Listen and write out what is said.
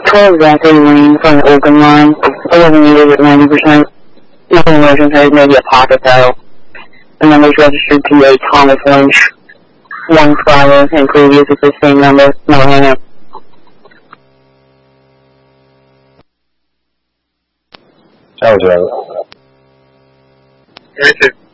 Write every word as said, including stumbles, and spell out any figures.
twelve Zachary Lane from the open line. eleven meters at ninety percent. Nothing motion phase, maybe a pocket though. And then was registered to a Thomas Lynch. One prior and previous at the same number. No hang up. That was right. Three two.